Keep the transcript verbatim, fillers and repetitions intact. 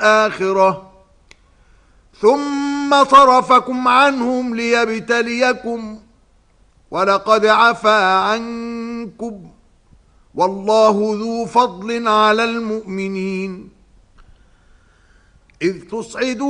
الآخرة ثم صرفكم عنهم ليبتليكم ولقد عفا عنكم والله ذو فضل على المؤمنين إذ تصعدون